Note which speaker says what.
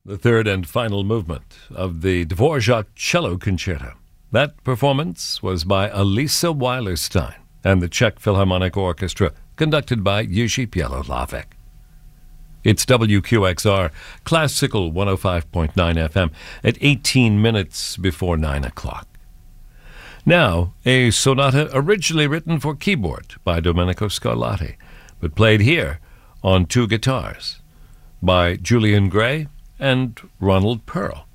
Speaker 1: the third and final movement of the Dvorak Cello Concerto. That performance was by Alisa Weilerstein and the Czech Philharmonic Orchestra, conducted by Jiří Bělohlavek. It's WQXR, Classical 105.9 FM, at 18 minutes before 9 o'clock. Now, a sonata originally written for keyboard by Domenico Scarlatti, but played here on two guitars by Julian Gray and Ronald Pearl.